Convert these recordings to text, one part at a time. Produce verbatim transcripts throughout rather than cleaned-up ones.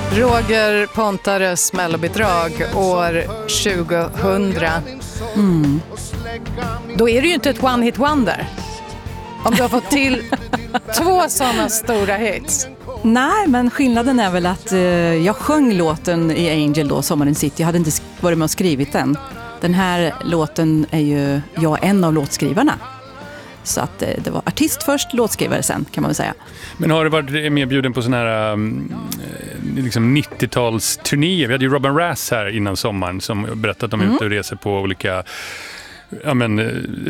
Roger Pontares mellobidrag år tjugohundra. Mm. Då är det ju inte ett one hit wonder. Om du har fått till två sådana stora hits. Nej, men skillnaden är väl att eh, jag sjöng låten i Angel då, Sommaren City. Jag hade inte varit med och skrivit den. Den här låten är ju jag en av låtskrivarna. Så att eh, det var artist först, låtskrivare sen, kan man väl säga. Men har du varit medbjuden på sådana här um, liksom nittio-talsturnéer? Vi hade ju Robin Rass här innan sommaren som berättade att de är mm. ute och reser på olika ja, men,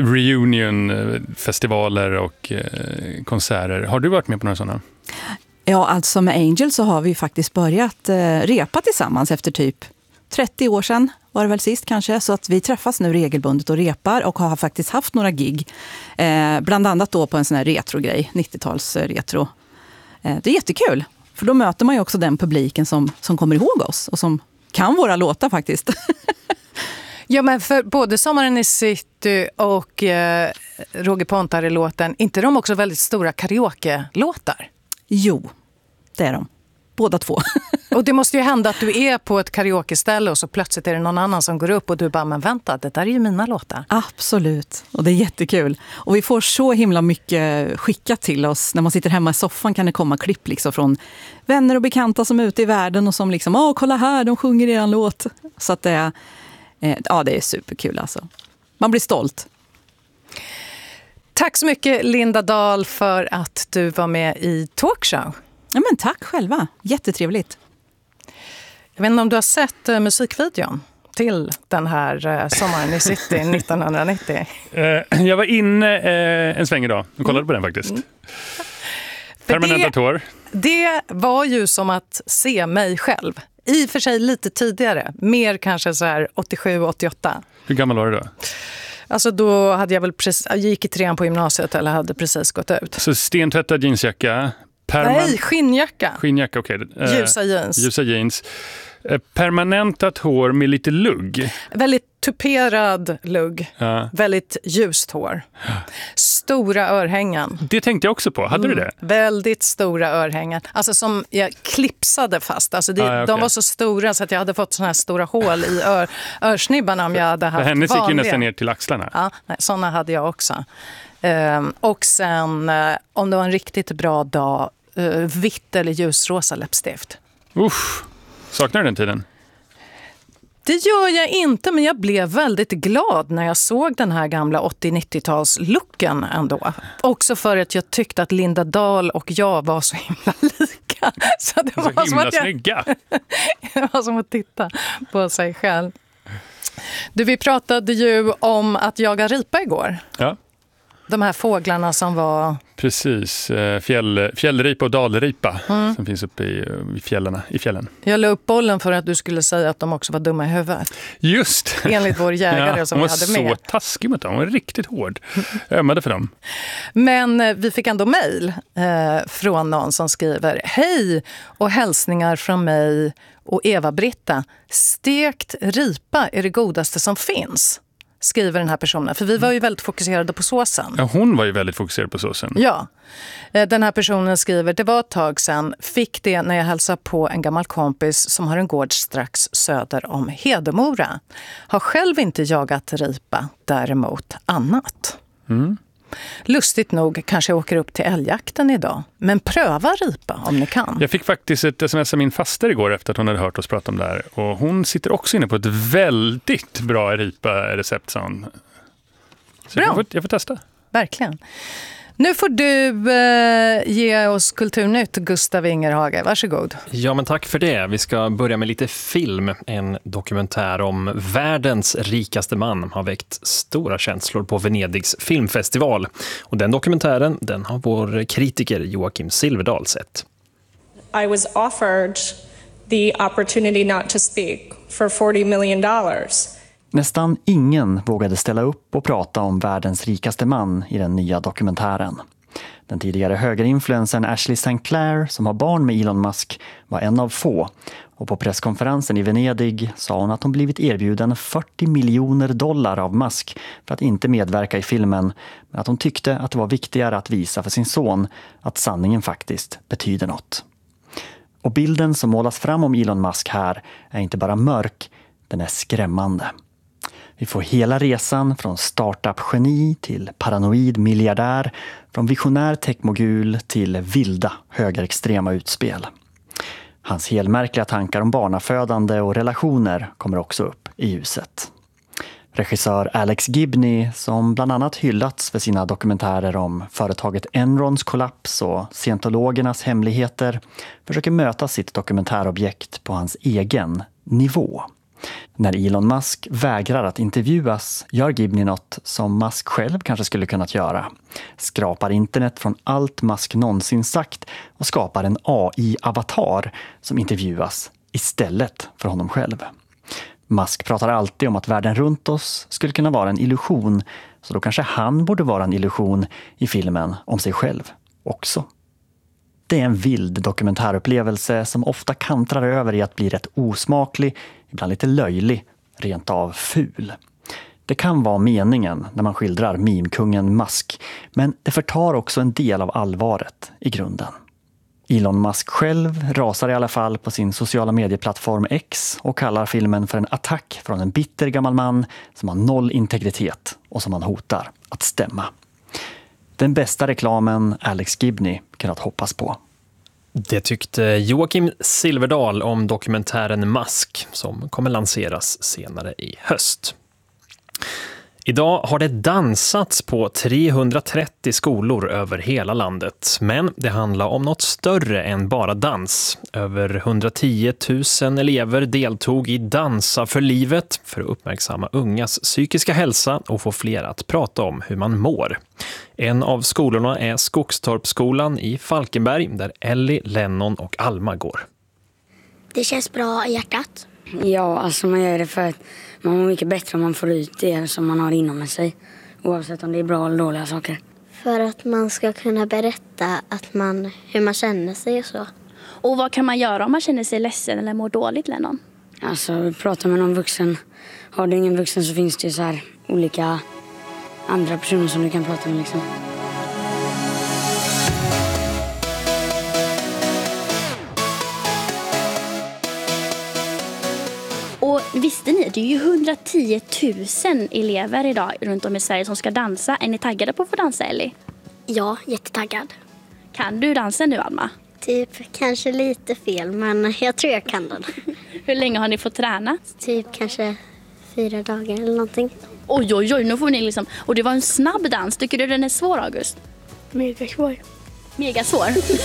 reunion-festivaler och eh, konserter. Har du varit med på några sådana? Ja, alltså med Angel så har vi faktiskt börjat eh, repa tillsammans efter typ trettio år sedan var det väl sist kanske. Så att vi träffas nu regelbundet och repar och har faktiskt haft några gig. Eh, bland annat då på en sån här retro-grej, nittio-tals retro. Eh, det är jättekul, för då möter man ju också den publiken som, som kommer ihåg oss och som kan våra låtar faktiskt. Ja, men för både Sommaren i City och eh, Roger Pontare-låten, inte de också väldigt stora karaoke-låtar? Jo, det är de. Båda två. Och det måste ju hända att du är på ett karaoke-ställe och så plötsligt är det någon annan som går upp och du bara, men vänta, det där är ju mina låtar. Absolut, och det är jättekul. Och vi får så himla mycket skickat till oss. När man sitter hemma i soffan kan det komma klipp liksom från vänner och bekanta som är ute i världen och som liksom, åh kolla här, de sjunger er låt. Så att det är, eh, ja, det är superkul alltså. Man blir stolt. Tack så mycket Linda Dahl för att du var med i Talkshow. Ja, men tack själva. Jättetrevligt. Jag vet inte om du har sett uh, musikvideon till den här uh, Sommaren i City nittonhundranittio. Uh, jag var inne uh, en sväng idag och kollade mm. på den faktiskt. Mm. Permanenta tår. Det var ju som att se mig själv. I och för sig lite tidigare. Mer kanske så här åttiosju åttioåtta. Hur gammal var du då? Alltså då hade jag väl precis, jag gick i trean på gymnasiet eller hade precis gått ut. Så stentvättad jeansjacka. Perman- Nej, skinnjacka. Skinnjacka, okej. Okay. Ljusa jeans. Ljusa jeans. Permanentat hår med lite lugg. Väldigt tuperad lugg. Ja. Väldigt ljust hår. Stora örhängen. Det tänkte jag också på. Hade mm. du det? Väldigt stora örhängen. Alltså som jag klipsade fast. Alltså det, ah, ja, okay. De var så stora så att jag hade fått såna här stora hål i ör, örsnibbarna om jag hade haft vanliga. Hennes gick ju nästan ner till axlarna. Ja, nej, såna hade jag också. Um, och sen uh, om det var en riktigt bra dag, uh, vitt eller ljusrosa läppstift. Usch, saknar du den tiden? Det gör jag inte, men jag blev väldigt glad när jag såg den här gamla åttio-nittio-tals-looken ändå. Också för att jag tyckte att Linda Dahl och jag var så himla lika. Så det så var himla som att jag, snygga. Det var som att titta på sig själv. Du, vi pratade ju om att jaga ripa igår. Ja. De här fåglarna som var... Precis, fjäll, fjällripa och dalripa mm. som finns uppe i, i, fjällarna, i fjällen. Jag la upp bollen för att du skulle säga att de också var dumma i huvudet. Just! Enligt vår jägare ja, som vi hade med. Hon var så taskig mot dem, hon var riktigt hård. Jag ömmade för dem. Men eh, vi fick ändå mejl eh, från någon som skriver: hej och hälsningar från mig och Eva-Britta. Stekt ripa är det godaste som finns, skriver den här personen. För vi var ju väldigt fokuserade på såsen. Ja, hon var ju väldigt fokuserad på såsen. Ja. Den här personen skriver: det var ett tag sedan, fick det när jag hälsade på en gammal kompis som har en gård strax söder om Hedemora. Har själv inte jagat ripa, däremot annat. Mm. Lustigt nog kanske jag åker upp till älgjakten idag. Men pröva ripa om ni kan. Jag fick faktiskt ett sms av min faster igår efter att hon hade hört oss prata om det här. Och hon sitter också inne på ett väldigt bra ripa-recept, sa hon. Så bra. Jag, får, jag får testa. Verkligen. Nu får du eh, ge oss Kulturnytt, Gustav Ingerhage. Varsågod. Ja, men tack för det. Vi ska börja med lite film. En dokumentär om världens rikaste man har väckt stora känslor på Venedigs filmfestival. Och den dokumentären, den har vår kritiker Joakim Silverdal sett. I was offered the opportunity not to speak for forty million dollars. Nästan ingen vågade ställa upp och prata om världens rikaste man i den nya dokumentären. Den tidigare högerinfluencern Ashley Saint Clair, som har barn med Elon Musk, var en av få. Och på presskonferensen i Venedig sa hon att hon blivit erbjuden fyrtio miljoner dollar av Musk för att inte medverka i filmen, men att hon tyckte att det var viktigare att visa för sin son att sanningen faktiskt betyder något. Och bilden som målas fram om Elon Musk här är inte bara mörk, den är skrämmande. Vi får hela resan från startup-geni till paranoid miljardär, från visionär techmogul till vilda högerextrema utspel. Hans helmärkliga tankar om barnafödande och relationer kommer också upp i ljuset. Regissör Alex Gibney, som bland annat hyllats för sina dokumentärer om företaget Enrons kollaps och scientologernas hemligheter, försöker möta sitt dokumentärobjekt på hans egen nivå. När Elon Musk vägrar att intervjuas gör Gibney något som Musk själv kanske skulle kunnat göra. Skrapar internet från allt Musk någonsin sagt och skapar en A I-avatar som intervjuas istället för honom själv. Musk pratar alltid om att världen runt oss skulle kunna vara en illusion, så då kanske han borde vara en illusion i filmen om sig själv också. Det är en vild dokumentärupplevelse som ofta kantrar över i att bli rätt osmaklig, ibland lite löjlig, rent av ful. Det kan vara meningen när man skildrar meme-kungen Musk, men det förtar också en del av allvaret i grunden. Elon Musk själv rasar i alla fall på sin sociala medieplattform X och kallar filmen för en attack från en bitter gammal man som har noll integritet och som han hotar att stämma. Den bästa reklamen Alex Gibney kunnat hoppas på. Det tyckte Joakim Silverdal om dokumentären Musk som kommer lanseras senare i höst. Idag har det dansats på trehundratrettio skolor över hela landet, men det handlar om något större än bara dans. Över hundratio tusen elever deltog i Dansa för livet för att uppmärksamma ungas psykiska hälsa och få fler att prata om hur man mår. En av skolorna är Skogstorpsskolan i Falkenberg där Ellie, Lennon och Alma går. Det känns bra i hjärtat. Ja, alltså man gör det för att man mår mycket bättre om man får ut det som man har inom sig. Oavsett om det är bra eller dåliga saker. För att man ska kunna berätta att man, hur man känner sig och så. Och vad kan man göra om man känner sig ledsen eller mår dåligt, Lennon? Alltså prata med någon vuxen. Har du ingen vuxen så finns det ju så här olika andra personer som du kan prata med liksom. Och visste ni, det är ju hundratio tusen elever idag runt om i Sverige som ska dansa. Är ni taggade på att få dansa, Ellie? Ja, jättetaggad. Kan du dansa nu, Alma? Typ kanske lite fel, men jag tror jag kan den. Hur länge har ni fått träna? Typ kanske fyra dagar eller någonting. Oj, oj, oj, nu får ni liksom... Och det var en snabb dans. Tycker du den är svår, August? Mega svår. Mega svår?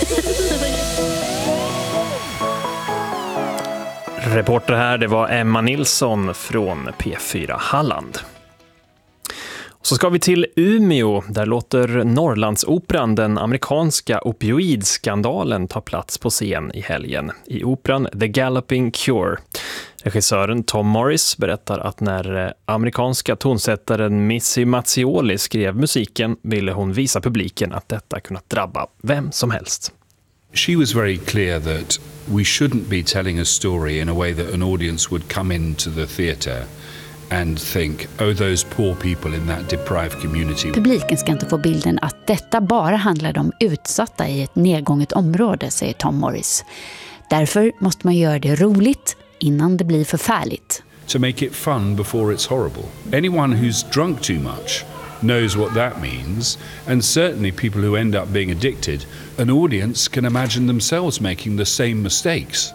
Reporter här, det var Emma Nilsson från P fyra Halland. Så ska vi till Umeå, där låter Norrlandsoperan den amerikanska opioidskandalen ta plats på scen i helgen. I operan The Galloping Cure. Regissören Tom Morris berättar att när amerikanska tonsättaren Missy Mazzioli skrev musiken ville hon visa publiken att detta kunnat drabba vem som helst. She was very clear that we shouldn't be telling a story in a way that an audience would come into the theatre and think, oh, those poor people in that deprived community. Publiken ska inte få bilden att detta bara handlar om utsatta i ett nedgånget område, säger Tom Morris. Därför måste man göra det roligt innan det blir förfärligt. To make it fun before it's horrible. Anyone who's drunk too much knows what that means, and certainly people who end up being addicted, an audience can imagine themselves making the same mistakes.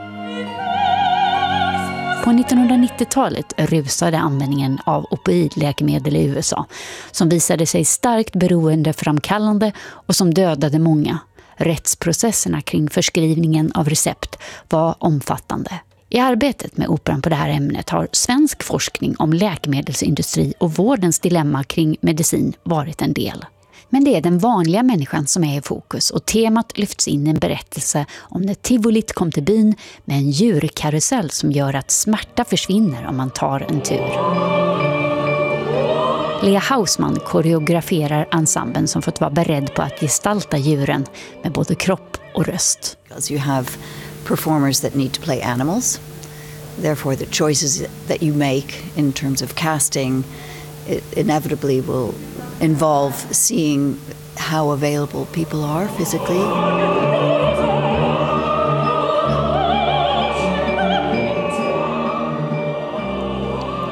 På nittonhundranittiotalet rusade användningen av opioidläkemedel i U S A som visade sig starkt beroendeframkallande och som dödade många. Rättsprocesserna kring förskrivningen av recept var omfattande. I arbetet med operan på det här ämnet har svensk forskning om läkemedelsindustri och vårdens dilemma kring medicin varit en del. Men det är den vanliga människan som är i fokus och temat lyfts in i en berättelse om när tivolit kom till byn med en djurkarusell som gör att smärta försvinner om man tar en tur. Lea Hausman koreograferar ensemblen som fått vara beredd på att gestalta djuren med både kropp och röst. You have performers that need to play animals. Therefore the choices that you make in terms of casting it inevitably will involve seeing how available people are physically.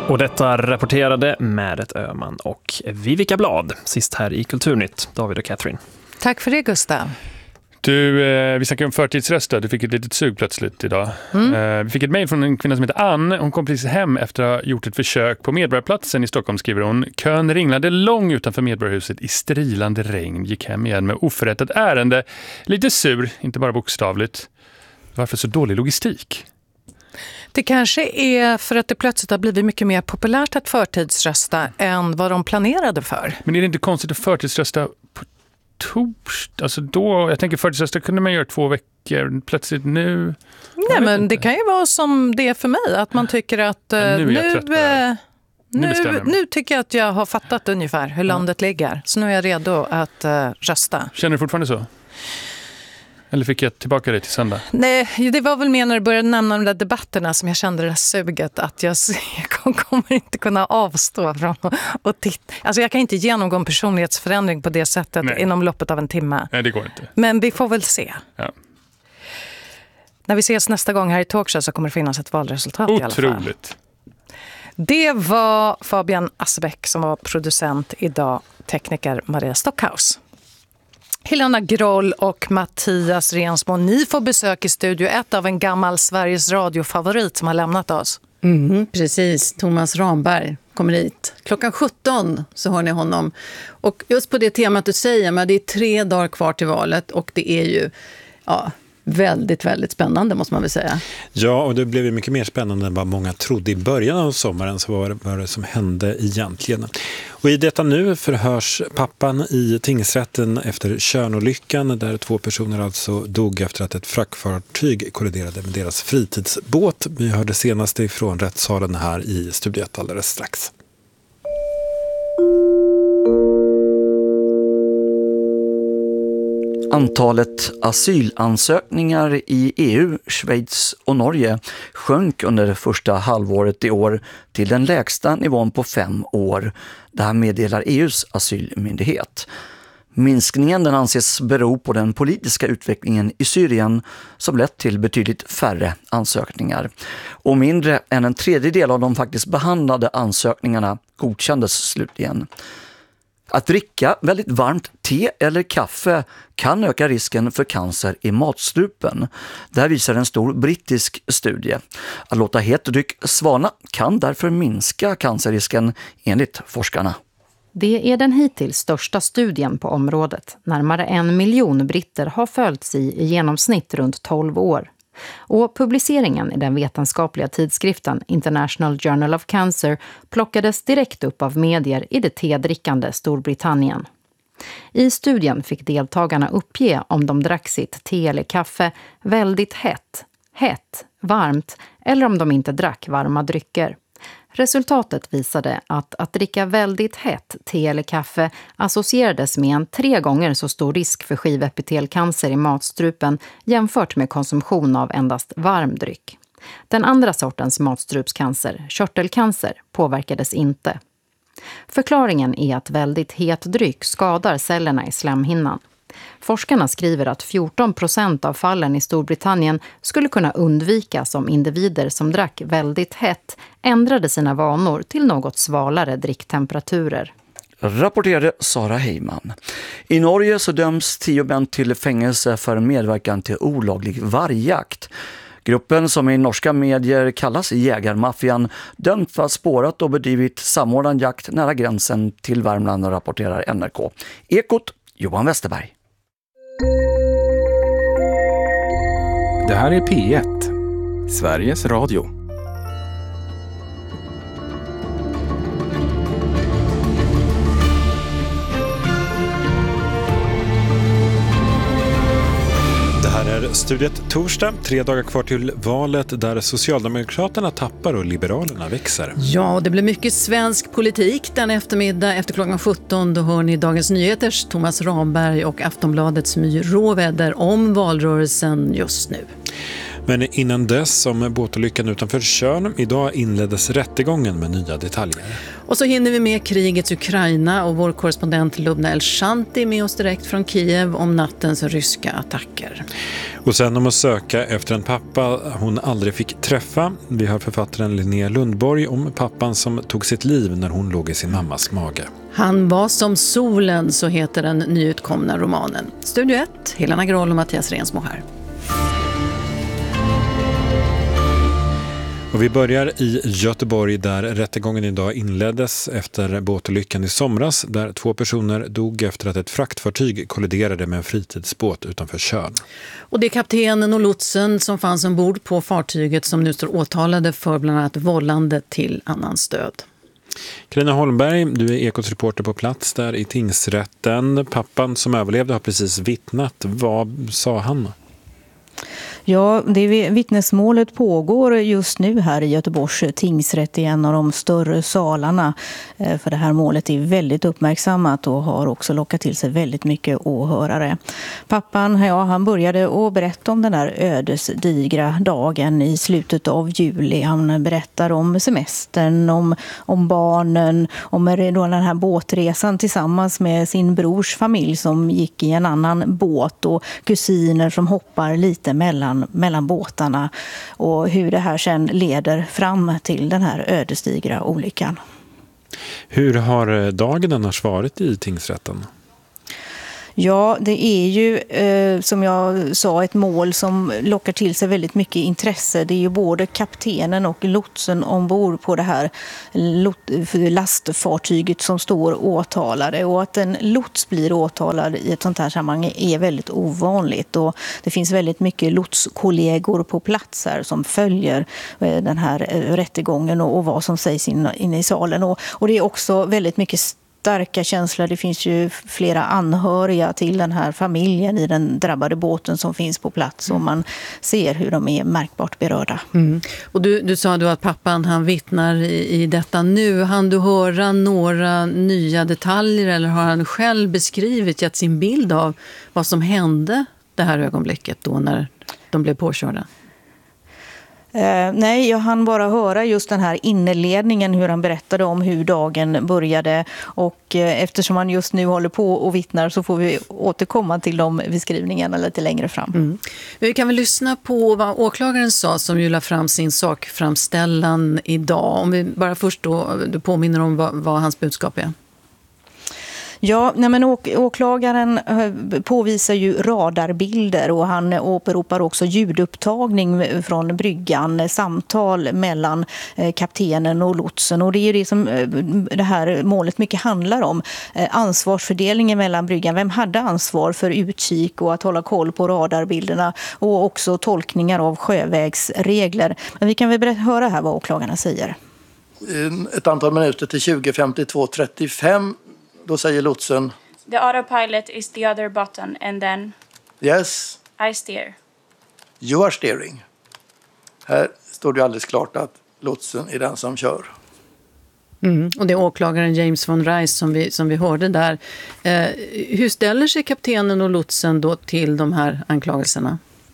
Och detta rapporterade Märet Öhman och Vivica Blad. Sist här i Kulturnytt, David och Catherine. Tack för det, Gustav. Du, eh, vi snackade om förtidsrösta. Du fick ett litet sug plötsligt idag. Mm. Eh, vi fick ett mejl från en kvinna som heter Ann. Hon kom precis hem efter att ha gjort ett försök på Medborgarplatsen i Stockholm, skriver hon. Kön ringlade lång utanför Medborgarhuset i strilande regn. Gick hem igen med oförrättat ärende. Lite sur, inte bara bokstavligt. Varför så dålig logistik? Det kanske är för att det plötsligt har blivit mycket mer populärt att förtidsrösta än vad de planerade för. Men är det inte konstigt att förtidsrösta på torsdag? Alltså då, jag tänker förtidsrösta kunde man göra två veckor, plötsligt nu. Nej, men inte. Det kan ju vara som det är för mig, att man tycker att eh, nu, är nu, eh, nu, nu, nu tycker jag att jag har fattat ungefär hur landet ligger. Så nu är jag redo att eh, rösta. Känner du fortfarande så? Eller fick jag tillbaka det till söndag? Nej, det var väl mer när du började nämna de där debatterna som jag kände det där suget att jag, jag kommer inte kunna avstå från att titta. Alltså jag kan inte genomgå en personlighetsförändring på det sättet Nej. inom loppet av en timme. Nej, det går inte. Men vi får väl se. Ja. När vi ses nästa gång här i Talkshow så kommer det finnas ett valresultat i alla fall. Otroligt. Det var Fabian Assebeck som var producent idag, tekniker Maria Stockhaus. Helena Groll och Mattias Rensmo, ni får besök i Studio ett av en gammal Sveriges Radio-favorit som har lämnat oss. Mm, precis, Thomas Ramberg kommer hit. Klockan sjutton så hör ni honom. Och just på det temat du säger, men det är tre dagar kvar till valet och det är ju ja, väldigt, väldigt spännande måste man väl säga. Ja, och det blev ju mycket mer spännande än vad många trodde i början av sommaren. Så var det, var det som hände egentligen. Och i detta nu förhörs pappan i tingsrätten efter Tjörnolyckan där två personer alltså dog efter att ett fraktfartyg kolliderade med deras fritidsbåt. Vi hörde senast ifrån rättssalen här i studiet alldeles strax. Antalet asylansökningar i E U, Schweiz och Norge sjönk under det första halvåret i år till den lägsta nivån på fem år. Det här meddelar E U:s asylmyndighet. Minskningen den anses bero på den politiska utvecklingen i Syrien som lett till betydligt färre ansökningar. Och mindre än en tredjedel av de faktiskt behandlade ansökningarna godkändes slutligen. Att dricka väldigt varmt te eller kaffe kan öka risken för cancer i matstrupen. Det här visar en stor brittisk studie. Att låta het dryck svalna kan därför minska cancerrisken enligt forskarna. Det är den hittills största studien på området. Närmare en miljon britter har följts i i genomsnitt runt tolv år. Och publiceringen i den vetenskapliga tidskriften International Journal of Cancer plockades direkt upp av medier i det tedrickande Storbritannien. I studien fick deltagarna uppge om de drack sitt te eller kaffe väldigt hett, hett, varmt eller om de inte drack varma drycker. Resultatet visade att att dricka väldigt hett te eller kaffe associerades med en tre gånger så stor risk för skivepitelcancer i matstrupen jämfört med konsumtion av endast varm dryck. Den andra sortens matstrupscancer, körtelcancer, påverkades inte. Förklaringen är att väldigt het dryck skadar cellerna i slemhinnan. Forskarna skriver att fjorton procent av fallen i Storbritannien skulle kunna undvikas om individer som drack väldigt hett ändrade sina vanor till något svalare dricktemperaturer. Rapporterade Sara Heiman. I Norge så döms tio män till fängelse för medverkan till olaglig vargjakt. Gruppen som i norska medier kallas Jägarmaffian dömt för att spårat och bedrivit samordnad jakt nära gränsen till Värmland, rapporterar N R K. Ekot, Johan Westerberg. Det här är P ett, Sveriges Radio. Studiet torsdag, tre dagar kvar till valet där Socialdemokraterna tappar och Liberalerna växer. Ja, och det blir mycket svensk politik den eftermiddag efter klockan sjutton. Då hör ni Dagens Nyheters Thomas Ramberg och Aftonbladets My Råväder om valrörelsen just nu. Men innan dess, om båtolyckan utanför Tjörn, idag inleddes rättegången med nya detaljer. Och så hinner vi med krigets Ukraina och vår korrespondent Lubna El-Shanti med oss direkt från Kiev om nattens ryska attacker. Och sen om att söka efter en pappa hon aldrig fick träffa. Vi har författaren Linnea Lundborg om pappan som tog sitt liv när hon låg i sin mammas mage. Han var som solen, så heter den nyutkomna romanen. Studio ett, Helena Groll och Mattias Rensmo här. Och vi börjar i Göteborg där rättegången idag inleddes efter båtolyckan i somras där två personer dog efter att ett fraktfartyg kolliderade med en fritidsbåt utanför Tjörn. Och det är kaptenen och lotsen som fanns ombord på fartyget som nu står åtalade för bland annat vållande till annans död. Carina Holmberg, du är Ekots reporter på plats där i tingsrätten. Pappan som överlevde har precis vittnat. Vad sa han? Ja, det vittnesmålet pågår just nu här i Göteborgs tingsrätt i en av de större salarna. För det här målet är väldigt uppmärksammat och har också lockat till sig väldigt mycket åhörare. Pappan, ja, han började att berätta om den där ödesdigra dagen i slutet av juli. Han berättar om semestern, om, om barnen, om den här båtresan tillsammans med sin brors familj som gick i en annan båt och kusiner som hoppar lite mellan mellan båtarna och hur det här sen leder fram till den här ödesdigra olyckan. Hur har dagen annars varit i tingsrätten? Ja, det är ju eh, som jag sa ett mål som lockar till sig väldigt mycket intresse. Det är ju både kaptenen och lotsen ombord på det här lastfartyget som står åtalade. Och att en lots blir åtalad i ett sånt här sammanhang är väldigt ovanligt. Och det finns väldigt mycket lotskollegor på plats här som följer eh, den här eh, rättegången och, och vad som sägs inne in i salen. Och, och det är också väldigt mycket starka känslor. Det finns ju flera anhöriga till den här familjen i den drabbade båten som finns på plats och man ser hur de är märkbart berörda. Mm. Och du, du sa då att pappan han vittnar i, i detta nu. Han du höra några nya detaljer eller har han själv beskrivit, gett sin bild av vad som hände det här ögonblicket då när de blev påkörda? Eh, nej, jag hann bara höra just den här inledningen, hur han berättade om hur dagen började och eh, eftersom han just nu håller på och vittnar så får vi återkomma till de beskrivningarna lite längre fram. Mm. Vi kan väl lyssna på vad åklagaren sa som ju la fram sin sakframställan idag. Om vi bara först då, du påminner om vad, vad hans budskap är. Ja, nej men åk- åklagaren påvisar ju radarbilder och han åberopar också ljudupptagning från bryggan, samtal mellan kaptenen och lotsen. Och det är ju det som det här målet mycket handlar om. Ansvarsfördelningen mellan bryggan. Vem hade ansvar för utkik och att hålla koll på radarbilderna och också tolkningar av sjövägsregler. Men vi kan väl höra här vad åklagarna säger. Ett antal minuter till tjugo femtiotvå trettiofem. Då säger lotsen: The autopilot is the other button and then Yes. I steer. You are steering. Här står det alldeles klart att lotsen är den som kör. Mm. Och det är åklagaren James von Rice som vi, som vi hörde där. Eh, hur ställer sig kaptenen och lotsen då till de här anklagelserna?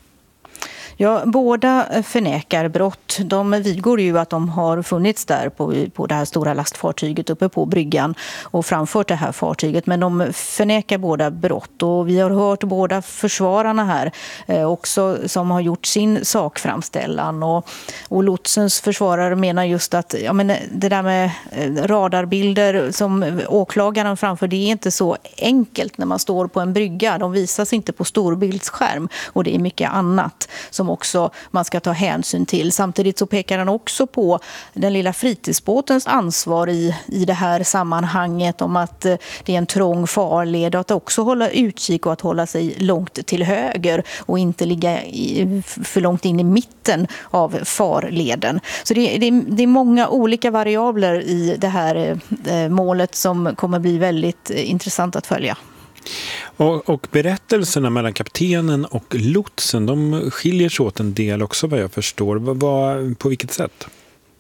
Ja, båda förnekar brott. De vidgår ju att de har funnits där på, på det här stora lastfartyget uppe på bryggan och framfört det här fartyget. Men de förnekar båda brott och vi har hört båda försvararna här eh, också som har gjort sin sakframställan. Och, och lotsens försvarare menar just att ja, men det där med radarbilder som åklagaren framför, det är inte så enkelt när man står på en brygga. De visas inte på storbildsskärm och det är mycket annat som också man ska ta hänsyn till. Samtidigt så pekar han också på den lilla fritidsbåtens ansvar i, i det här sammanhanget om att det är en trång farled och att också hålla utkik och att hålla sig långt till höger och inte ligga i, för långt in i mitten av farleden. Så det, det, det är många olika variabler i det här eh, målet som kommer bli väldigt eh, intressant att följa. Och, och berättelserna mellan kaptenen och lotsen, de skiljer sig åt en del också vad jag förstår. Vad, på vilket sätt?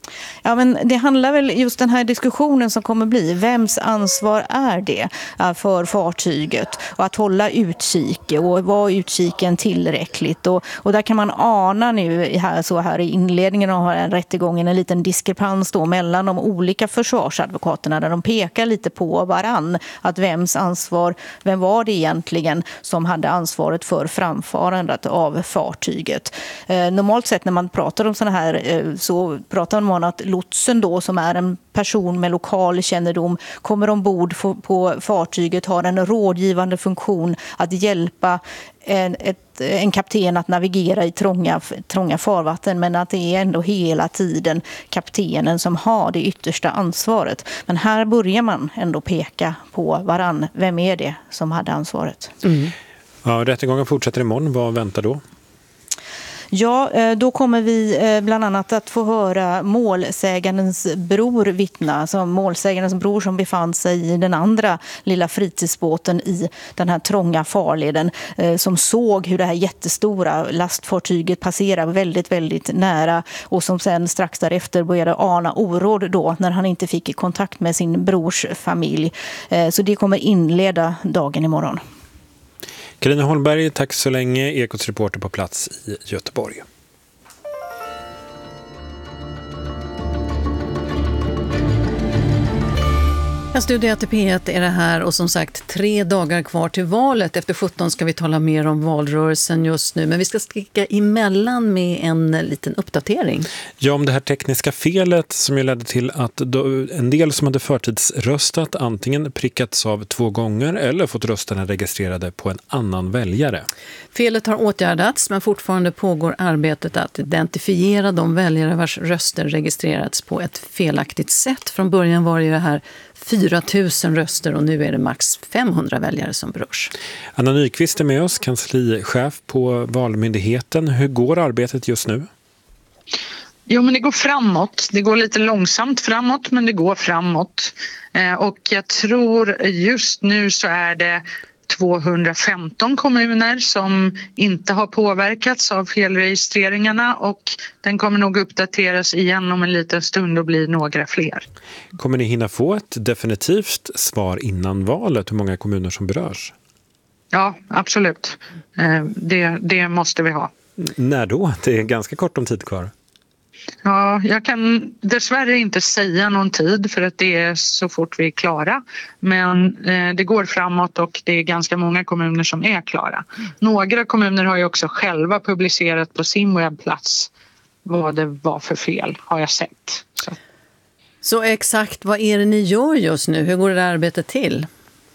Ja, men det handlar väl just den här diskussionen som kommer bli. Vems ansvar är det för fartyget? Och att hålla utkik och var utkiken tillräckligt? Och, och där kan man ana nu här, så här i inledningen av den rättegången en liten diskrepans då mellan de olika försvarsadvokaterna där de pekar lite på varann. Att vems ansvar, vem var det egentligen som hade ansvaret för framfarandet av fartyget? Eh, normalt sett när man pratar om sådana här eh, så pratar man att lotsen då, som är en person med lokal kännedom, kommer ombord på fartyget, har en rådgivande funktion att hjälpa en, ett, en kapten att navigera i trånga, trånga farvatten, men att det är ändå hela tiden kaptenen som har det yttersta ansvaret. Men här börjar man ändå peka på varann. Vem är det som hade ansvaret? Mm. Ja, rättegången fortsätter imorgon. Vad väntar då? Ja, då kommer vi bland annat att få höra målsägandens bror vittna. Alltså målsägandens bror som befann sig i den andra lilla fritidsbåten i den här trånga farleden. Som såg hur det här jättestora lastfartyget passerade väldigt, väldigt nära. Och som sen strax därefter började ana oråd då när han inte fick kontakt med sin brors familj. Så det kommer inleda dagen imorgon. Carina Holmberg, tack så länge. Ekots reporter på plats i Göteborg. Jag studerar till P ett är det här och som sagt tre dagar kvar till valet. Efter sjutton ska vi tala mer om valrörelsen just nu. Men vi ska sticka emellan med en liten uppdatering. Ja, om det här tekniska felet som ju ledde till att en del som hade förtidsröstat antingen prickats av två gånger eller fått rösterna registrerade på en annan väljare. Felet har åtgärdats men fortfarande pågår arbetet att identifiera de väljare vars röster registrerats på ett felaktigt sätt. Från början var det ju det här fyra tusen röster och nu är det max femhundra väljare som berörs. Anna Nyqvist är med oss, kanslichef på Valmyndigheten. Hur går arbetet just nu? Jo, men det går framåt. Det går lite långsamt framåt, men det går framåt. Eh, och jag tror just nu så är det tvåhundrafemton kommuner som inte har påverkats av felregistreringarna och den kommer nog uppdateras igen om en liten stund och bli några fler. Kommer ni hinna få ett definitivt svar innan valet hur många kommuner som berörs? Ja, absolut. Det, det måste vi ha. När då? Det är ganska kort om tid kvar. Ja, jag kan dessvärre inte säga någon tid för att det är så fort vi är klara. Men eh, det går framåt och det är ganska många kommuner som är klara. Några kommuner har ju också själva publicerat på sin webbplats vad det var för fel, har jag sett. Så, så exakt, vad är det ni gör just nu? Hur går det arbetet till?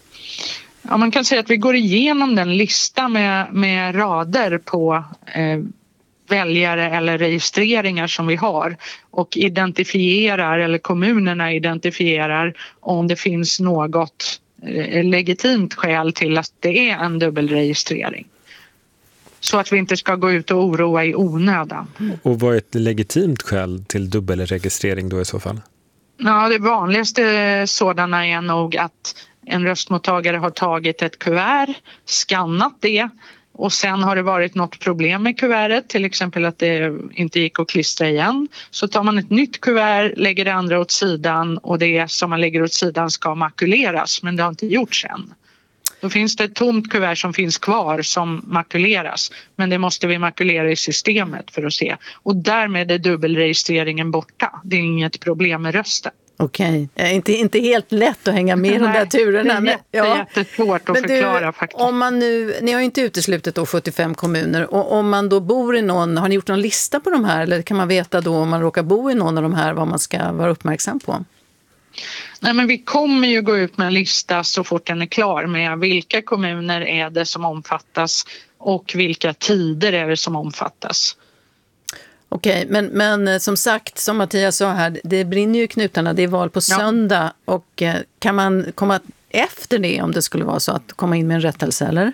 Ja, man kan säga att vi går igenom den lista med, med rader på eh, väljare eller registreringar som vi har och identifierar, eller kommunerna identifierar om det finns något legitimt skäl till att det är en dubbelregistrering. Så att vi inte ska gå ut och oroa i onödan. Och vad är ett legitimt skäl till dubbelregistrering då i så fall? Ja, det vanligaste sådana är nog att en röstmottagare har tagit ett kuvert, skannat det och sen har det varit något problem med kuvertet, till exempel att det inte gick att klistra igen. Så tar man ett nytt kuvert, lägger det andra åt sidan och det som man lägger åt sidan ska makuleras, men det har inte gjorts än. Då finns det ett tomt kuvert som finns kvar som makuleras, men det måste vi makulera i systemet för att se. Och därmed är dubbelregistreringen borta. Det är inget problem med rösten. Okej, okay. inte, inte helt lätt att hänga med i de där turerna. Det är jätte, ja. jättesvårt att men förklara du, faktiskt. Om man nu, ni har ju inte uteslutit då sjuttiofem kommuner. Och om man då bor i någon, har ni gjort någon lista på de här? Eller kan man veta då om man råkar bo i någon av de här vad man ska vara uppmärksam på? Nej, men vi kommer ju gå ut med en lista så fort den är klar med vilka kommuner är det som omfattas och vilka tider är det som omfattas. Okej, men, men som sagt, som Mattias sa här, det brinner ju knutarna, det är val på söndag. Ja. Och kan man komma efter det om det skulle vara så att komma in med en rättelse, eller?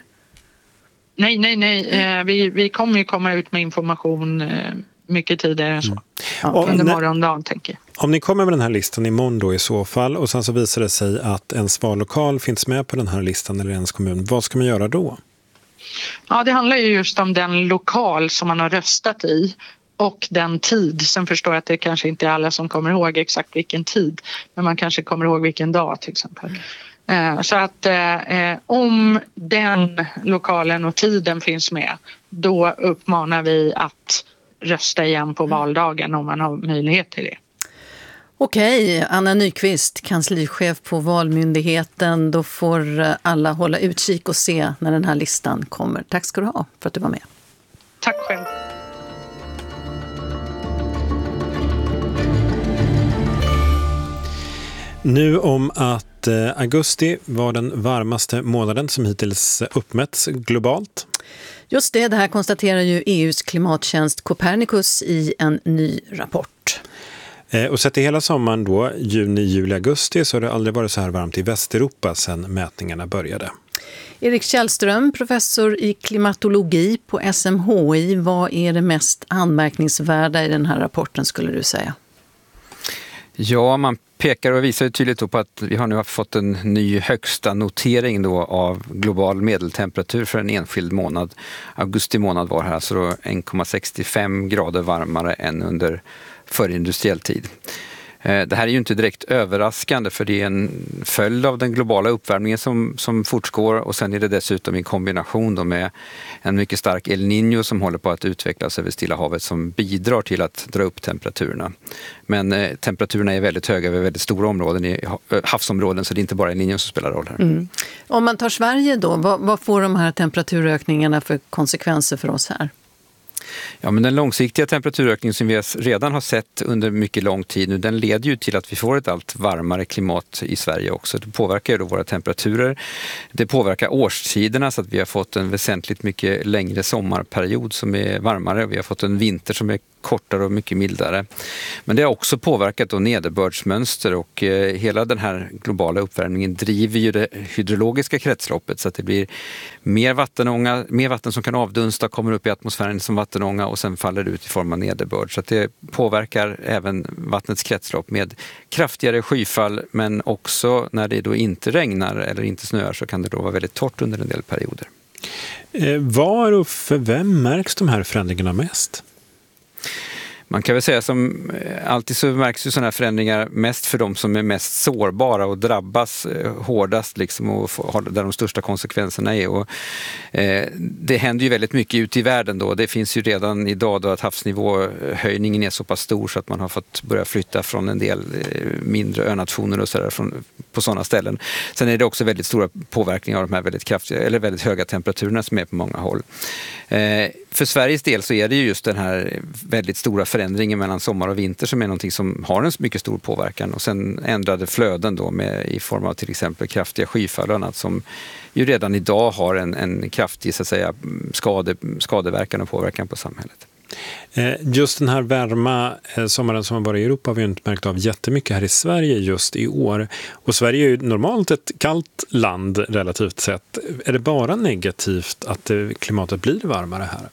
Nej, nej, nej. Vi, vi kommer ju komma ut med information mycket tidigare än så. Mm. Ja, under morgondagen, tänker jag. Om ni kommer med den här listan imorgon då i så fall och sen så visar det sig att ens vallokal finns med på den här listan eller ens kommun, vad ska man göra då? Ja, det handlar ju just om den lokal som man har röstat i. och den tid. Sen förstår jag att det kanske inte är alla som kommer ihåg exakt vilken tid, men man kanske kommer ihåg vilken dag till exempel. Eh, så att eh, om den lokalen och tiden finns med, då uppmanar vi att rösta igen på valdagen om man har möjlighet till det. Okej, Anna Nyqvist, kanslichef på Valmyndigheten. Då får alla hålla utkik och se när den här listan kommer. Tack ska du ha för att du var med. Tack själv. Nu om att eh, augusti var den varmaste månaden som hittills uppmätts globalt. Just det, det här konstaterar ju E U:s klimattjänst Copernicus i en ny rapport. Eh, och sett i hela sommaren då, juni, juli, augusti, så har det aldrig varit så här varmt i Västeuropa sedan mätningarna började. Erik Källström, professor i klimatologi på S M H I. Vad är det mest anmärkningsvärda i den här rapporten skulle du säga? Ja, man pekar och visar ju tydligt på att vi har nu fått en ny högsta notering då av global medeltemperatur för en enskild månad. Augusti månad var här så då en komma sextiofem grader varmare än under förindustriell tid. Det här är ju inte direkt överraskande för det är en följd av den globala uppvärmningen som, som fortgår och sen är det dessutom i kombination då med en mycket stark El Niño som håller på att utvecklas över Stilla havet som bidrar till att dra upp temperaturerna. Men eh, temperaturerna är väldigt höga över väldigt stora områden i havsområden så det är inte bara El Niño som spelar roll här. Mm. Om man tar Sverige då, vad, vad får de här temperaturökningarna för konsekvenser för oss här? Ja, men den långsiktiga temperaturökningen som vi redan har sett under mycket lång tid nu, den leder ju till att vi får ett allt varmare klimat i Sverige också. Det påverkar ju då våra temperaturer. Det påverkar årstiderna så att vi har fått en väsentligt mycket längre sommarperiod som är varmare. Vi har fått en vinter som är kortare och mycket mildare. Men det har också påverkat då nederbördsmönster och eh, hela den här globala uppvärmningen driver ju det hydrologiska kretsloppet så att det blir mer vattenånga, mer vatten som kan avdunsta, kommer upp i atmosfären som vattenånga och sen faller det ut i form av nederbörd. Så att det påverkar även vattnets kretslopp med kraftigare skyfall men också när det då inte regnar eller inte snöar så kan det då vara väldigt torrt under en del perioder. Eh, var och för vem märks de här förändringarna mest? Man kan väl säga som alltid så märks ju sådana här förändringar mest för de som är mest sårbara och drabbas hårdast liksom och har, där de största konsekvenserna är. Och, eh, det händer ju väldigt mycket ute i världen då. Det finns ju redan idag då att havsnivåhöjningen är så pass stor så att man har fått börja flytta från en del eh, mindre önationer och sådär från, på sådana ställen. Sen är det också väldigt stora påverkningar av de här väldigt kraftiga eller väldigt höga temperaturerna som är på många håll. Eh, för Sveriges del så är det ju just den här väldigt stora förändringen mellan sommar och vinter som är någonting som har en mycket stor påverkan och sen ändrade flöden då med, i form av till exempel kraftiga skyfall och annat som ju redan idag har en, en kraftig så att säga, skade, skadeverkan och påverkan på samhället. Just den här värma sommaren som har varit i Europa har vi inte märkt av jättemycket här i Sverige just i år. Och Sverige är ju normalt ett kallt land relativt sett. Är det bara negativt att klimatet blir varmare här?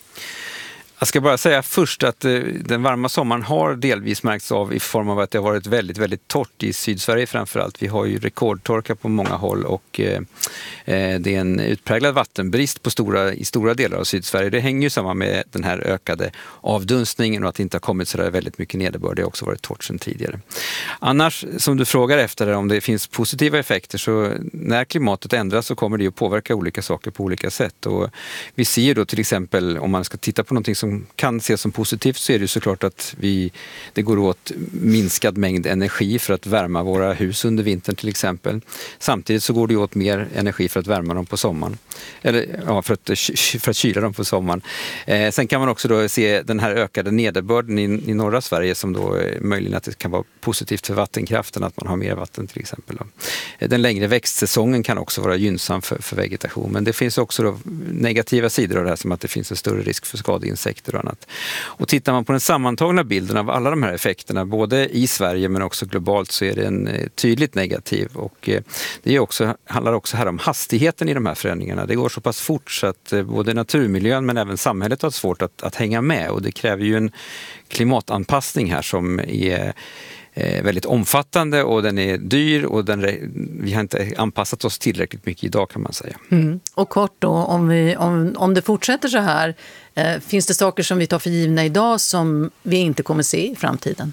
Jag ska bara säga först att eh, den varma sommaren har delvis märkts av i form av att det har varit väldigt, väldigt torrt i Sydsverige framförallt. Vi har ju rekordtorka på många håll och eh, det är en utpräglad vattenbrist på stora, i stora delar av Sydsverige. Det hänger ju samman med den här ökade avdunstningen och att det inte har kommit så där väldigt mycket nederbörd. Det har också varit torrt sedan tidigare. Annars, som du frågar efter om det finns positiva effekter så när klimatet ändras så kommer det att påverka olika saker på olika sätt. Och vi ser ju då till exempel om man ska titta på någonting som som kan ses som positivt så är det såklart att vi, det går åt minskad mängd energi för att värma våra hus under vintern till exempel. Samtidigt så går det åt mer energi för att värma dem på sommaren. Eller ja, för att, för att kyla dem på sommaren. Eh, sen kan man också då se den här ökade nederbörden i, i norra Sverige som då är möjligen att det kan vara positivt för vattenkraften att man har mer vatten till exempel. Då. Den längre växtsäsongen kan också vara gynnsam för, för vegetation. Men det finns också då negativa sidor av det här som att det finns en större risk för skadeinsekter och annat. Och tittar man på den sammantagna bilden av alla de här effekterna, både i Sverige men också globalt, så är det en tydligt negativ. Och det är också, handlar också här om hastigheten i de här förändringarna. Det går så pass fort så att både naturmiljön men även samhället har svårt att, att hänga med. Och det kräver ju en klimatanpassning här som är väldigt omfattande och den är dyr och den, vi har inte anpassat oss tillräckligt mycket idag kan man säga. Mm. Och kort då, om, vi, om, om det fortsätter så här Eh, finns det saker som vi tar för givna idag som vi inte kommer se i framtiden?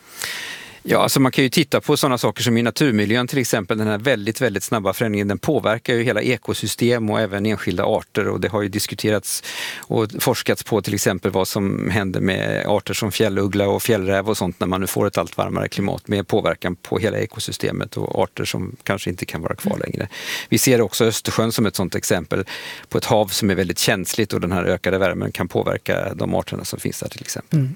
Ja, alltså man kan ju titta på sådana saker som i naturmiljön till exempel. Den här väldigt, väldigt snabba förändringen, den påverkar ju hela ekosystem och även enskilda arter, och det har ju diskuterats och forskats på till exempel vad som händer med arter som fjälluggla och fjällräv och sånt när man nu får ett allt varmare klimat med påverkan på hela ekosystemet och arter som kanske inte kan vara kvar längre. Vi ser också Östersjön som ett sådant exempel på ett hav som är väldigt känsligt, och den här ökade värmen kan påverka de arterna som finns där till exempel. Mm.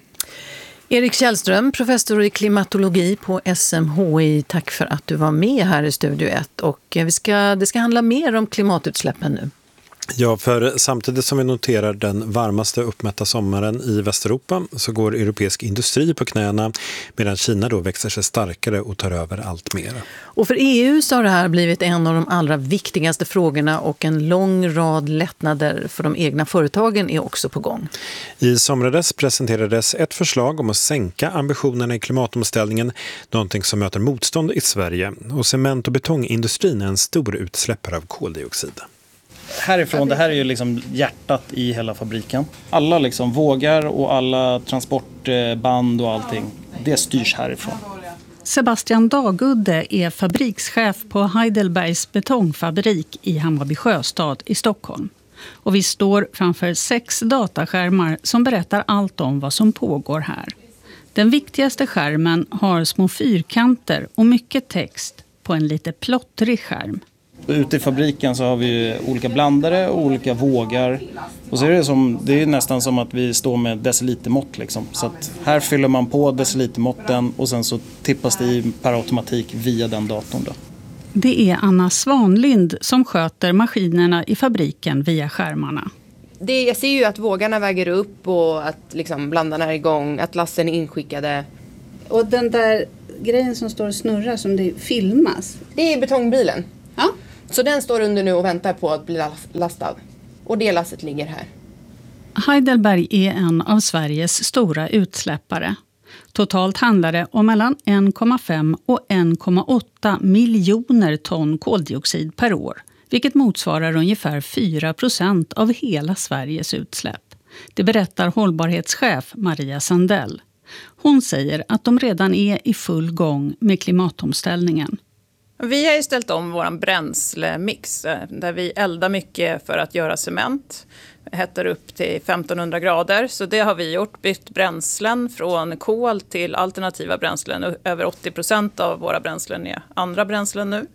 Erik Källström, professor i klimatologi på S M H I. Tack för att du var med här i Studio ett. Och vi ska, det ska handla mer om klimatutsläppen nu. Ja, för samtidigt som vi noterar den varmaste uppmätta sommaren i Västeuropa så går europeisk industri på knäna, medan Kina då växer sig starkare och tar över allt mer. Och för E U så har det här blivit en av de allra viktigaste frågorna, och en lång rad lättnader för de egna företagen är också på gång. I somrades presenterades ett förslag om att sänka ambitionerna i klimatomställningen, någonting som möter motstånd i Sverige. Och cement- och betongindustrin är en stor utsläppare av koldioxid. Härifrån, det här är ju liksom hjärtat i hela fabriken. Alla liksom vågar och alla transportband och allting, det styrs härifrån. Sebastian Dagudde är fabrikschef på Heidelbergs betongfabrik i Hammarby Sjöstad i Stockholm. Och vi står framför sex dataskärmar som berättar allt om vad som pågår här. Den viktigaste skärmen har små fyrkanter och mycket text på en lite plottrig skärm. Ute i fabriken så har vi olika blandare och olika vågar. Och så är det, som, det är nästan som att vi står med decilitermått. Liksom. Så att här fyller man på decilitermåtten och sen så tippas det i per automatik via den datorn. Då. Det är Anna Svanlind som sköter maskinerna i fabriken via skärmarna. Det, jag ser ju att vågarna väger upp och att liksom blandarna är igång, att lasten är inskickade. Och den där grejen som står och snurrar som det filmas? Det är betongbilen. Ja. Så den står under nu och väntar på att bli lastad. Och det lasset ligger här. Heidelberg är en av Sveriges stora utsläppare. Totalt handlar det om mellan en komma fem och en komma åtta miljoner ton koldioxid per år. Vilket motsvarar ungefär fyra procent av hela Sveriges utsläpp. Det berättar hållbarhetschef Maria Sandell. Hon säger att de redan är i full gång med klimatomställningen. Vi har ju ställt om vår bränslemix där vi eldar mycket för att göra cement. Hettar upp till femtonhundra grader, så det har vi gjort. Bytt bränslen från kol till alternativa bränslen. Över åttio procent av våra bränslen är andra bränslen nu.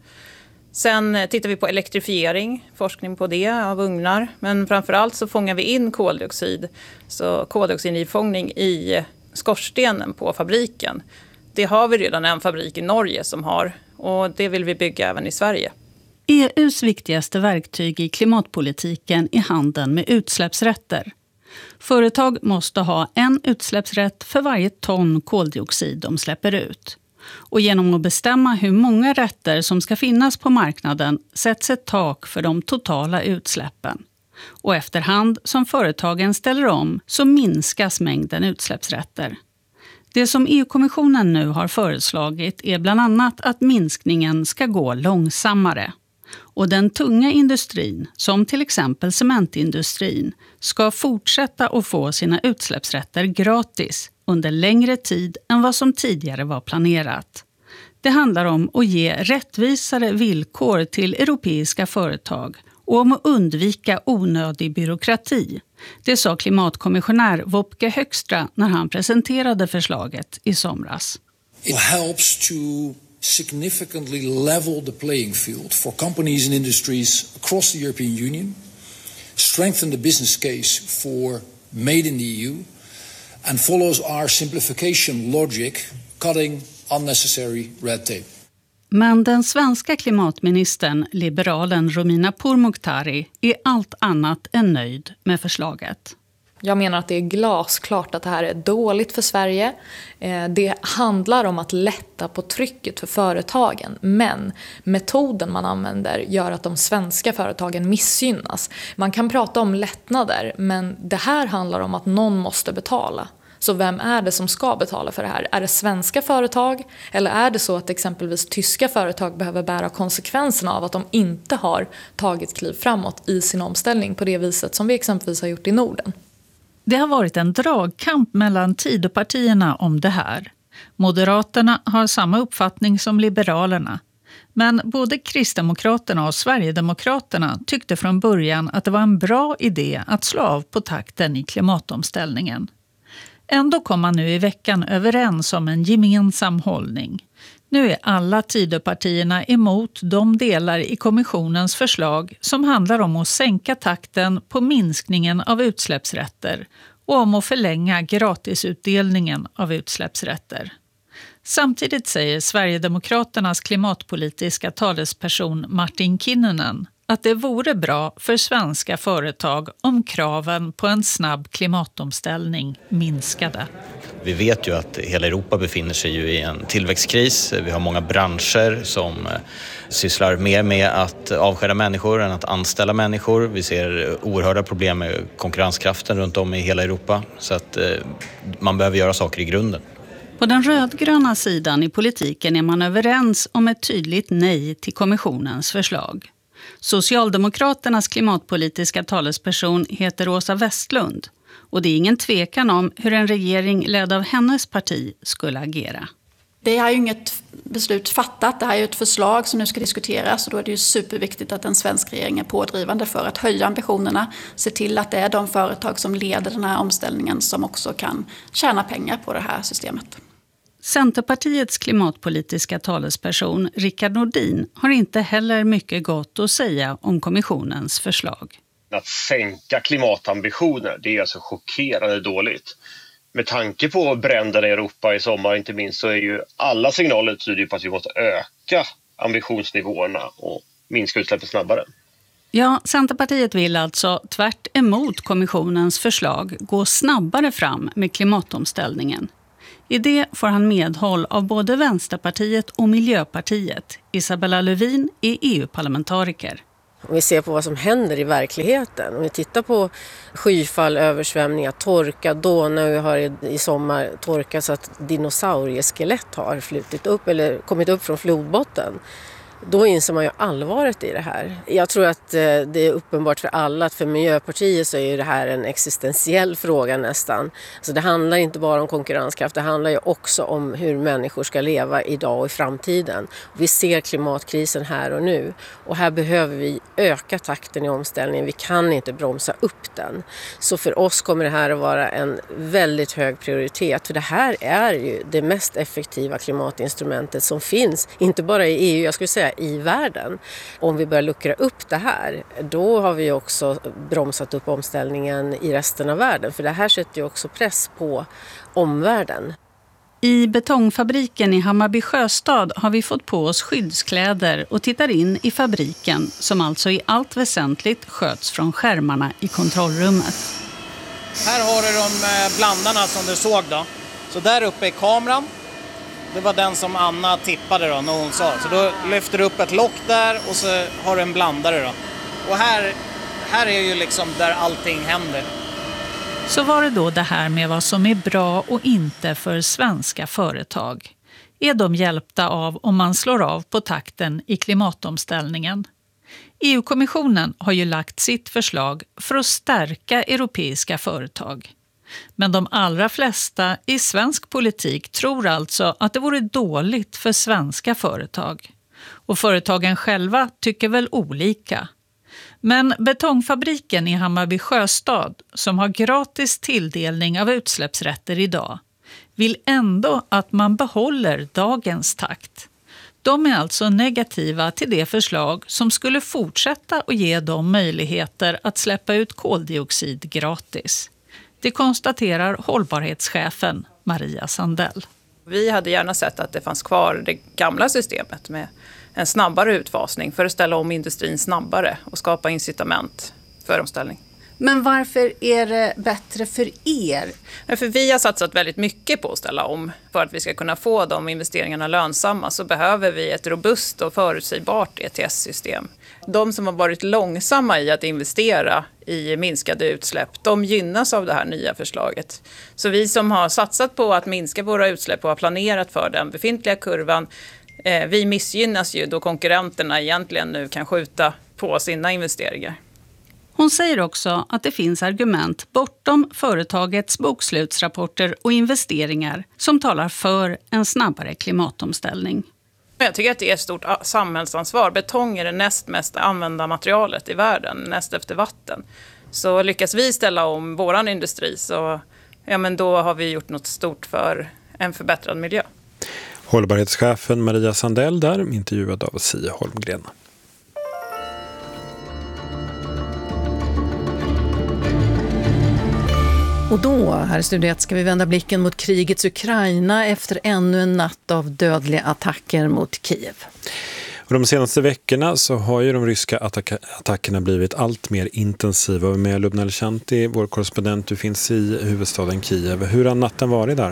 Sen tittar vi på elektrifiering, forskning på det av ugnar. Men framförallt så fångar vi in koldioxid, så koldioxidfångning i skorstenen på fabriken. Det har vi redan en fabrik i Norge som har, och det vill vi bygga även i Sverige. E U:s viktigaste verktyg i klimatpolitiken är handeln med utsläppsrätter. Företag måste ha en utsläppsrätt för varje ton koldioxid de släpper ut. Och genom att bestämma hur många rätter som ska finnas på marknaden sätts ett tak för de totala utsläppen. Och efterhand som företagen ställer om så minskas mängden utsläppsrätter. Det som E U-kommissionen nu har föreslagit är bland annat att minskningen ska gå långsammare. Och den tunga industrin, som till exempel cementindustrin, ska fortsätta att få sina utsläppsrätter gratis under längre tid än vad som tidigare var planerat. Det handlar om att ge rättvisare villkor till europeiska företag och om att undvika onödig byråkrati. Det sa klimatkommissionär Wopke Högstra när han presenterade förslaget i somras. It helps to significantly level the playing field for companies and industries across the European Union, strengthen the business case for made in the E U, and follows our simplification logic, cutting unnecessary red tape. Men den svenska klimatministern, liberalen Romina Pourmokhtari, är allt annat än nöjd med förslaget. Jag menar att det är glasklart att det här är dåligt för Sverige. Det handlar om att lätta på trycket för företagen. Men metoden man använder gör att de svenska företagen missgynnas. Man kan prata om lättnader, men det här handlar om att någon måste betala. Så vem är det som ska betala för det här? Är det svenska företag? Eller är det så att exempelvis tyska företag behöver bära konsekvenserna av att de inte har tagit kliv framåt i sin omställning på det viset som vi exempelvis har gjort i Norden? Det har varit en dragkamp mellan Tidöpartierna om det här. Moderaterna har samma uppfattning som Liberalerna. Men både Kristdemokraterna och Sverigedemokraterna tyckte från början att det var en bra idé att slå av på takten i klimatomställningen. Ändå kom man nu i veckan överens om en gemensam hållning. Nu är alla Tidöpartierna emot de delar i kommissionens förslag som handlar om att sänka takten på minskningen av utsläppsrätter och om att förlänga gratisutdelningen av utsläppsrätter. Samtidigt säger Sverigedemokraternas klimatpolitiska talesperson Martin Kinnunen att det vore bra för svenska företag om kraven på en snabb klimatomställning minskade. Vi vet ju att hela Europa befinner sig ju i en tillväxtkris. Vi har många branscher som sysslar mer med att avskeda människor än att anställa människor. Vi ser oerhörda problem med konkurrenskraften runt om i hela Europa. Så att man behöver göra saker i grunden. På den rödgröna sidan i politiken är man överens om ett tydligt nej till kommissionens förslag. Socialdemokraternas klimatpolitiska talesperson heter Åsa Westlund och det är ingen tvekan om hur en regering ledd av hennes parti skulle agera. Det är ju inget beslut fattat, det här är ju ett förslag som nu ska diskuteras och då är det ju superviktigt att en svensk regering är pådrivande för att höja ambitionerna, se till att det är de företag som leder den här omställningen som också kan tjäna pengar på det här systemet. Centerpartiets klimatpolitiska talesperson Rickard Nordin har inte heller mycket gott att säga om kommissionens förslag. Att sänka klimatambitioner, det är alltså chockerande dåligt. Med tanke på bränderna i Europa i sommar inte minst så är ju alla signaler tyder på att vi måste öka ambitionsnivåerna och minska utsläppen snabbare. Ja, Centerpartiet vill alltså tvärt emot kommissionens förslag gå snabbare fram med klimatomställningen. I det får han medhåll av både Vänsterpartiet och Miljöpartiet. Isabella Lövin är E U-parlamentariker. Om vi ser på vad som händer i verkligheten, om vi tittar på skyfall, översvämningar, torka, Donau har i, i sommar torkat så att dinosaurieskelett har flutit upp eller kommit upp från flodbotten. Då inser man ju allvaret i det här. Jag tror att det är uppenbart för alla att för Miljöpartiet så är det här en existentiell fråga nästan. Så det handlar inte bara om konkurrenskraft, det handlar ju också om hur människor ska leva idag och i framtiden. Vi ser klimatkrisen här och nu och här behöver vi öka takten i omställningen. Vi kan inte bromsa upp den. Så för oss kommer det här att vara en väldigt hög prioritet. För det här är ju det mest effektiva klimatinstrumentet som finns, inte bara i E U, jag skulle säga i världen. Om vi börjar luckra upp det här, då har vi också bromsat upp omställningen i resten av världen. För det här sätter ju också press på omvärlden. I betongfabriken i Hammarby Sjöstad har vi fått på oss skyddskläder och tittar in i fabriken som alltså i allt väsentligt sköts från skärmarna i kontrollrummet. Här har du de blandarna som du såg då. Så där uppe är kameran. Det var den som Anna tippade då när hon sa. Så då lyfter du upp ett lock där och så har du en blandare då. Och här, här är ju liksom där allting händer. Så var det då det här med vad som är bra och inte för svenska företag. Är de hjälpta av om man slår av på takten i klimatomställningen? E U-kommissionen har ju lagt sitt förslag för att stärka europeiska företag. Men de allra flesta i svensk politik tror alltså att det vore dåligt för svenska företag. Och företagen själva tycker väl olika. Men betongfabriken i Hammarby Sjöstad, som har gratis tilldelning av utsläppsrätter idag, vill ändå att man behåller dagens takt. De är alltså negativa till det förslag som skulle fortsätta att ge dem möjligheter att släppa ut koldioxid gratis. Det konstaterar hållbarhetschefen Maria Sandell. Vi hade gärna sett att det fanns kvar det gamla systemet med en snabbare utfasning för att ställa om industrin snabbare och skapa incitament för omställning. Men varför är det bättre för er? För vi har satsat väldigt mycket på att ställa om. För att vi ska kunna få de investeringarna lönsamma så behöver vi ett robust och förutsägbart E T S-system. De som har varit långsamma i att investera i minskade utsläpp, de gynnas av det här nya förslaget. Så vi som har satsat på att minska våra utsläpp och har planerat för den befintliga kurvan, eh, vi missgynnas ju då konkurrenterna egentligen nu kan skjuta på sina investeringar. Hon säger också att det finns argument bortom företagets bokslutsrapporter och investeringar som talar för en snabbare klimatomställning. Jag tycker att det är ett stort samhällsansvar. Betong är det näst mest använda materialet i världen, näst efter vatten. Så lyckas vi ställa om våran industri så ja, men då har vi gjort något stort för en förbättrad miljö. Hållbarhetschefen Maria Sandell där, intervjuad av Sia Holmgren. Och då, här i studiet, ska vi vända blicken mot krigets Ukraina efter ännu en natt av dödliga attacker mot Kiev. Och de senaste veckorna så har ju de ryska attack- attackerna blivit allt mer intensiva. Och med Lubna Alshanti, vår korrespondent, du finns i huvudstaden Kiev. Hur har natten varit där?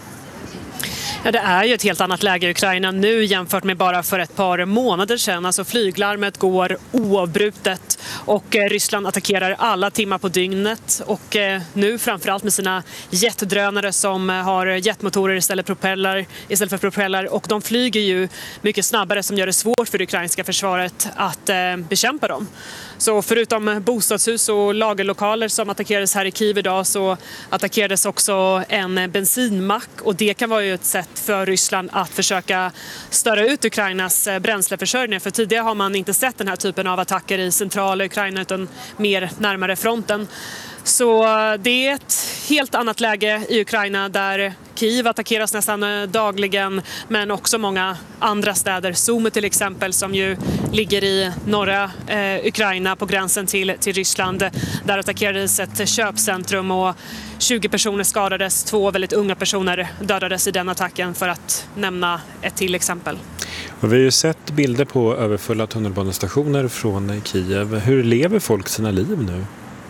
Ja, det är ju ett helt annat läge i Ukraina nu jämfört med bara för ett par månader sedan. Alltså flyglarmet går oavbrutet och eh, Ryssland attackerar alla timmar på dygnet. Och eh, nu framförallt med sina jetdrönare som eh, har jetmotorer istället, propeller, istället för propeller. Och de flyger ju mycket snabbare som gör det svårt för det ukrainska försvaret att eh, bekämpa dem. Så förutom bostadshus och lagerlokaler som attackerades här i Kiev idag så attackerades också en bensinmack. Och det kan vara ju ett sätt för Ryssland att försöka störa ut Ukrainas bränsleförsörjning. För tidigare har man inte sett den här typen av attacker i centrala Ukraina utan mer närmare fronten. Så det är ett helt annat läge i Ukraina där Kiev attackeras nästan dagligen men också många andra städer. Sumy till exempel som ju ligger i norra eh, Ukraina på gränsen till, till Ryssland. Där attackerades ett köpcentrum och tjugo personer skadades, två väldigt unga personer dödades i den attacken för att nämna ett till exempel. Och vi har ju sett bilder på överfulla tunnelbanestationer från Kiev. Hur lever folk sina liv nu?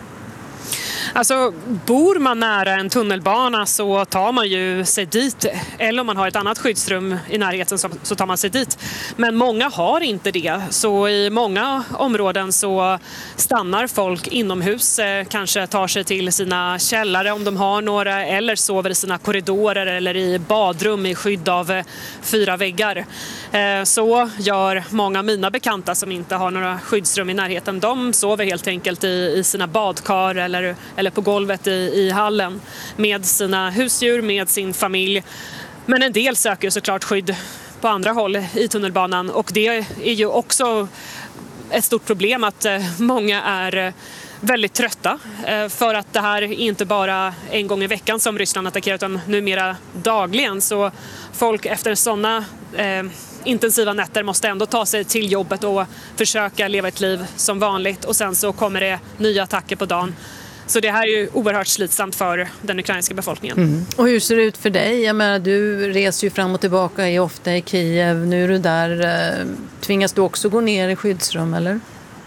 Alltså, bor man nära en tunnelbana så tar man ju sig dit. Eller om man har ett annat skyddsrum i närheten så tar man sig dit. Men många har inte det. Så i många områden så stannar folk inomhus. Kanske tar sig till sina källare om de har några. Eller sover i sina korridorer eller i badrum i skydd av fyra väggar. Så gör många av mina bekanta som inte har några skyddsrum i närheten. De sover helt enkelt i, i sina badkar eller eller på golvet i, i hallen med sina husdjur, med sin familj. Men en del söker såklart skydd på andra håll i tunnelbanan och det är ju också ett stort problem att många är väldigt trötta för att det här är inte bara en gång i veckan som Ryssland attackerar utan numera dagligen. Så folk efter sådana eh, intensiva nätter måste ändå ta sig till jobbet och försöka leva ett liv som vanligt och sen så kommer det nya attacker på dagen. Så det här är ju oerhört slitsamt för den ukrainska befolkningen. Mm. Och hur ser det ut för dig? Jag menar, du reser ju fram och tillbaka, är ofta i Kiev. Nu är du där. Tvingas du också gå ner i skyddsrum, eller?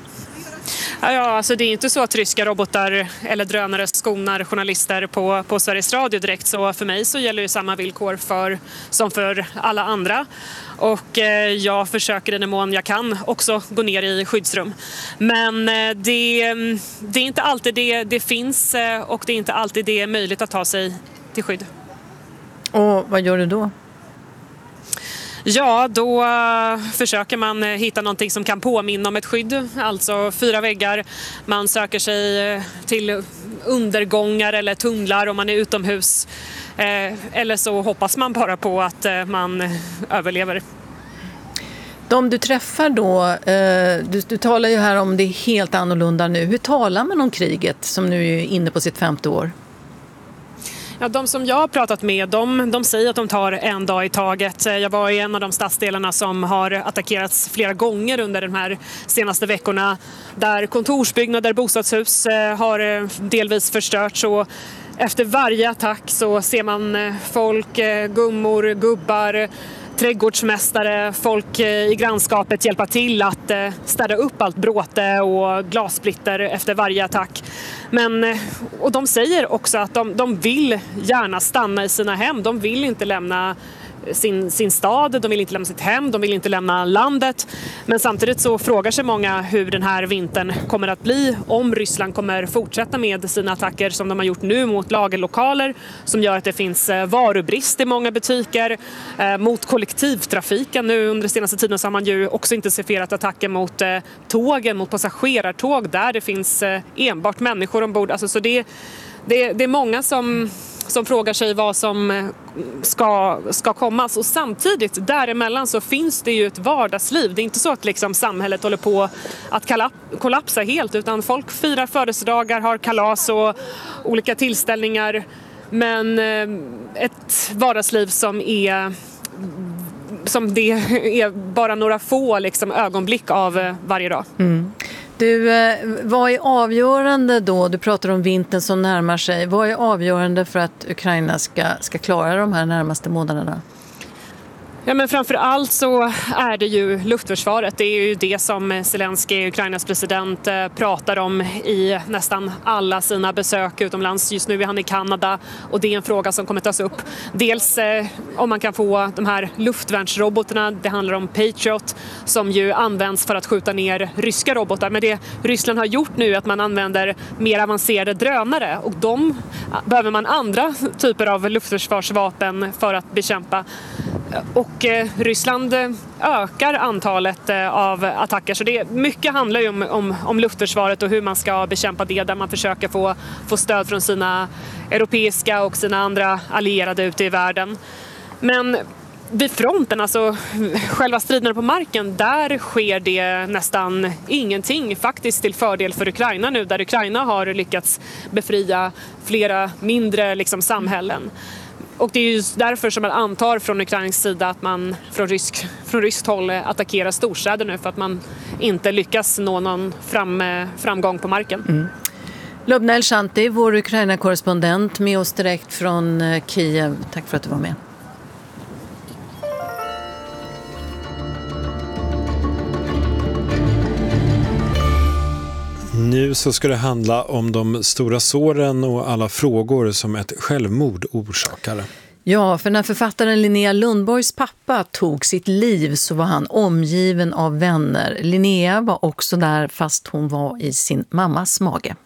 Ja, alltså det är inte så att ryska robotar eller drönare skonar journalister på, på Sveriges Radio direkt. Så för mig så gäller ju samma villkor för, som för alla andra. Och eh, jag försöker i den mån jag kan också gå ner i skyddsrum. Men eh, det, det är inte alltid det, det finns eh, och det är inte alltid det är möjligt att ta sig till skydd. Och vad gör du då? Ja, då försöker man hitta någonting som kan påminna om ett skydd, alltså fyra väggar. Man söker sig till undergångar eller tunnlar om man är utomhus. Eller så hoppas man bara på att man överlever. De du träffar då, du, du talar ju här om det är helt annorlunda nu. Hur talar man om kriget som nu är inne på sitt femte år? Ja, de som jag har pratat med, de, de säger att de tar en dag i taget. Jag var i en av de stadsdelarna som har attackerats flera gånger under de här senaste veckorna. Där kontorsbyggnader, bostadshus har delvis förstörts. Och efter varje attack så ser man folk, gummor, gubbar, trädgårdsmästare, folk i grannskapet hjälpa till att städa upp allt bråte och glassplitter efter varje attack. Men, och de säger också att de, de vill gärna stanna i sina hem. De vill inte lämna sin, sin stad, de vill inte lämna sitt hem, de vill inte lämna landet. Men samtidigt så frågar sig många hur den här vintern kommer att bli, om Ryssland kommer fortsätta med sina attacker som de har gjort nu mot lagerlokaler, som gör att det finns varubrist i många butiker, eh, mot kollektivtrafiken. Nu under senaste tiden så har man ju också intensifierat attacker mot eh, tågen, mot passagerartåg där det finns eh, enbart människor ombord. Alltså, så det, det, det är många som som frågar sig vad som ska, ska komma. Och samtidigt däremellan så finns det ju ett vardagsliv. Det är inte så att liksom samhället håller på att kollapsa helt, utan folk firar födelsedagar, har kalas och olika tillställningar. Men ett vardagsliv som är som det är bara några få liksom ögonblick av varje dag. Mm. Du, vad är avgörande då? Du pratar om vintern som närmar sig. Vad är avgörande för att Ukraina ska, ska klara de här närmaste månaderna? Ja, men framför allt så är det ju luftförsvaret. Det är ju det som Zelensky, Ukrainas president, pratar om i nästan alla sina besök utomlands. Just nu är han i Kanada och det är en fråga som kommer tas upp. Dels eh, om man kan få de här luftvärnsrobotarna. Det handlar om Patriot som ju används för att skjuta ner ryska robotar. Men det Ryssland har gjort nu är att man använder mer avancerade drönare, och de behöver man andra typer av luftförsvarsvapen för att bekämpa. Och eh, Ryssland ökar antalet eh, av attacker, så det mycket handlar ju om, om, om luftförsvaret och hur man ska bekämpa det, där man försöker få, få stöd från sina europeiska och sina andra allierade ute i världen. Men vid fronten, alltså själva striderna på marken, där sker det nästan ingenting faktiskt till fördel för Ukraina nu, där Ukraina har lyckats befria flera mindre liksom, samhällen. Och det är ju därför som man antar från Ukrains sida att man från, rysk, från ryskt håll attackerar storstäder nu, för att man inte lyckas nå någon fram, framgång på marken. Mm. Lubna Elshanti, vår Ukraina-korrespondent, med oss direkt från Kiev. Tack för att du var med. Nu så ska det handla om de stora såren och alla frågor som ett självmord orsakar. Ja, för när författaren Linnea Lundborgs pappa tog sitt liv så var han omgiven av vänner. Linnea var också där fast hon var i sin mammas mage.